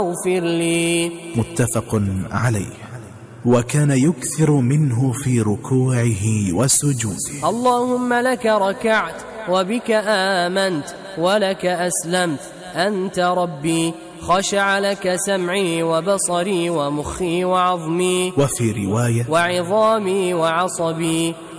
اغفر لي. متفق عليه. وكان يكثر منه في ركوعه وسجوده. اللهم لك ركعت وبك آمنت ولك أسلمت، أنت ربي، خشع لك سمعي وبصري ومخي وعظمي وفي رواية وعظامي وعصبي،